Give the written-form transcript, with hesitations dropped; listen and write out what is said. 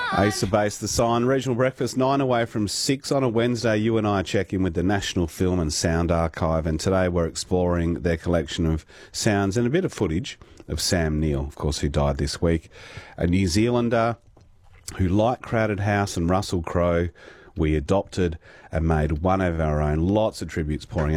Ace of Base, The Sign, Regional Breakfast, 9 away from 6 on a Wednesday. You and I check in with the National Film and Sound Archive, and today we're exploring their collection of sounds and a bit of footage of Sam Neill, of course, who died this week. A New Zealander who, like Crowded House and Russell Crowe, we adopted and made one of our own. Lots of tributes pouring